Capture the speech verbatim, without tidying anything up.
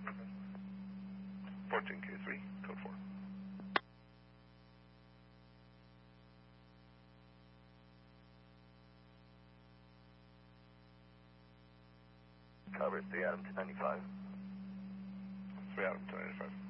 fourteen K three, code four. Cover three Adam two ninety-five. three Adam two ninety-five.